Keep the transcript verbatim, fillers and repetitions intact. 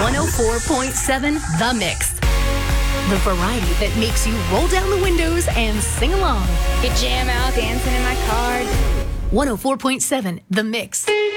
one oh four point seven The Mix. The variety that makes you roll down the windows and sing along. Get jam out dancing in my car. one oh four point seven The Mix.